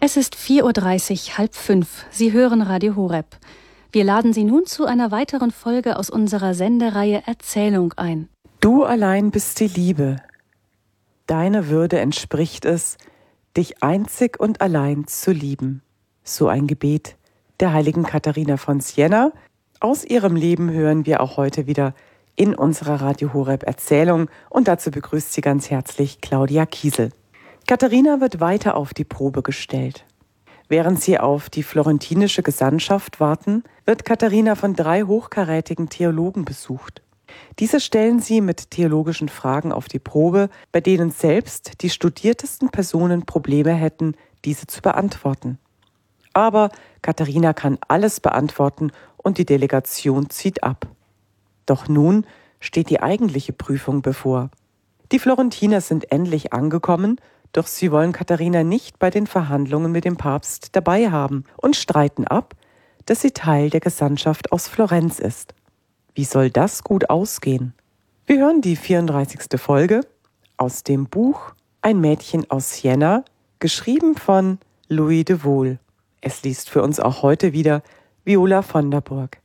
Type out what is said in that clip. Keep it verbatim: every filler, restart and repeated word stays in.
Es ist vier Uhr dreißig, halb fünf. Sie hören Radio Horeb. Wir laden Sie nun zu einer weiteren Folge aus unserer Sendereihe Erzählung ein. Du allein bist die Liebe. Deine Würde entspricht es, dich einzig und allein zu lieben. So ein Gebet der heiligen Katharina von Siena. Aus ihrem Leben hören wir auch heute wieder in unserer Radio Horeb Erzählung und dazu begrüßt sie ganz herzlich Claudia Kiesel. Katharina wird weiter auf die Probe gestellt. Während sie auf die florentinische Gesandtschaft warten, wird Katharina von drei hochkarätigen Theologen besucht. Diese stellen sie mit theologischen Fragen auf die Probe, bei denen selbst die studiertesten Personen Probleme hätten, diese zu beantworten. Aber Katharina kann alles beantworten und die Delegation zieht ab. Doch nun steht die eigentliche Prüfung bevor. Die Florentiner sind endlich angekommen, doch sie wollen Katharina nicht bei den Verhandlungen mit dem Papst dabei haben und streiten ab, dass sie Teil der Gesandtschaft aus Florenz ist. Wie soll das gut ausgehen? Wir hören die vierunddreißigste Folge aus dem Buch Ein Mädchen aus Siena, geschrieben von Louis de Wohl. Es liest für uns auch heute wieder Viola von der Burg.